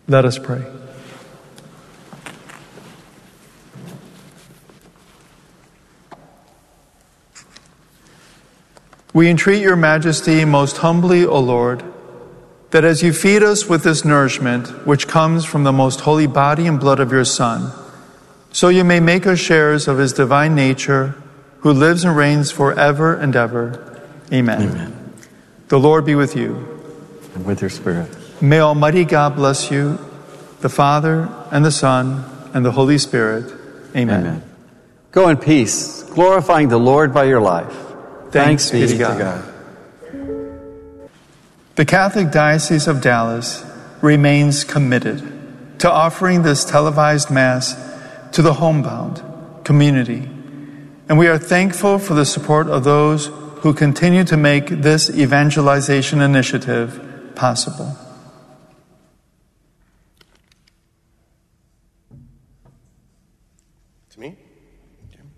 Let us pray. We entreat your majesty most humbly, O Lord, that as you feed us with this nourishment, which comes from the most holy body and blood of your Son, so you may make us sharers of his divine nature, who lives and reigns forever and ever. Amen. Amen. The Lord be with you. And with your spirit. May Almighty God bless you, the Father and the Son and the Holy Spirit. Amen. Amen. Go in peace, glorifying the Lord by your life. Thanks be to God. The Catholic Diocese of Dallas remains committed to offering this televised Mass to the homebound community, and we are thankful for the support of those who continue to make this evangelization initiative possible. To me?